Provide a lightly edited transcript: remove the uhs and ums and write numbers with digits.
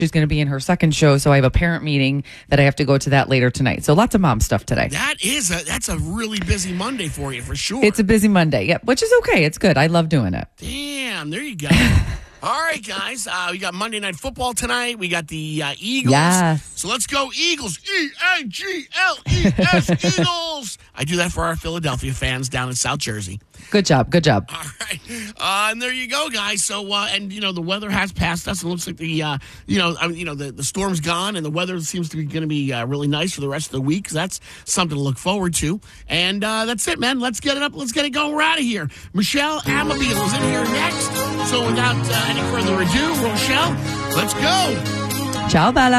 She's going to be in her second show, so I have a parent meeting that I have to go to that later tonight. So lots of mom stuff today. That's a really busy Monday for you, for sure. It's a busy Monday, yep, which is okay. It's good. I love doing it. Damn, there you go. All right, guys. We got Monday Night Football tonight. We got the Eagles. Yes. So let's go Eagles. E-A-G-L-E-S, Eagles. I do that for our Philadelphia fans down in South Jersey. Good job. Good job. All right. And there you go, guys. So, and, the weather has passed us. It looks like the storm's gone, and the weather seems to be going to be really nice for the rest of the week. That's something to look forward to. And that's it, man. Let's get it up. Let's get it going. We're out of here. Michelle Amabile is in here next. So without any further ado, Rochelle, let's go. Ciao, Bella.